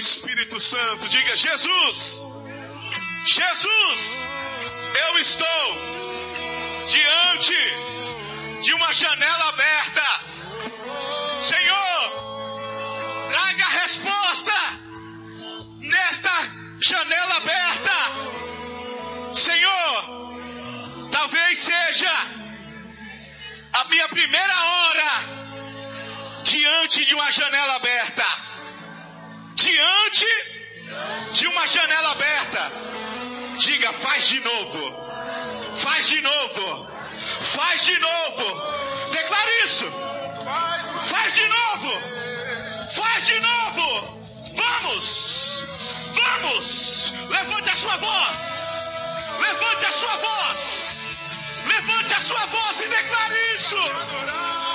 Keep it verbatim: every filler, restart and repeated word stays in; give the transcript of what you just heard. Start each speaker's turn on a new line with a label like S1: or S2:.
S1: Espírito Santo. Diga: Jesus, Jesus, eu estou diante de uma janela aberta. Senhor, traga a resposta nesta janela aberta. Senhor, talvez seja a minha primeira hora diante de uma janela aberta. Diante de uma janela aberta. Diga: faz de novo. Faz de novo. Faz de novo. Declare isso. Faz de novo. Faz de novo. Vamos. Vamos. Levante a sua voz. Levante a sua voz. Levante a sua voz e declare isso.